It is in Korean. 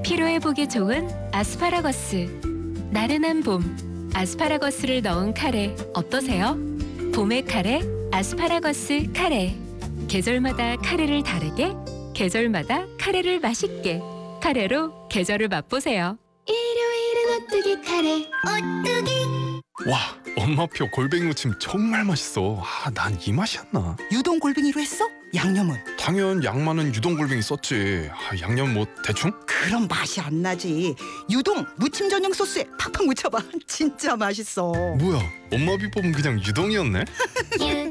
피로회복에 좋은 아스파라거스. 나른한 봄, 아스파라거스를 넣은 카레 어떠세요? 봄의 카레, 아스파라거스 카레. 계절마다 카레를 다르게, 계절마다 카레를 맛있게. 카레로 계절을 맛보세요. 일요일은 오뚜기 카레. 와, 엄마표 골뱅이 무침 정말 맛있어. 난 이 맛이었나? 유동 골뱅이로 했어? 양념은? 당연 양 많은 유동 골뱅이 썼지. 양념 뭐 대충? 그럼 맛이 안 나지. 유동 무침 전용 소스에 팍팍 묻혀봐. 진짜 맛있어. 뭐야, 엄마 비법은 그냥 유동이었네?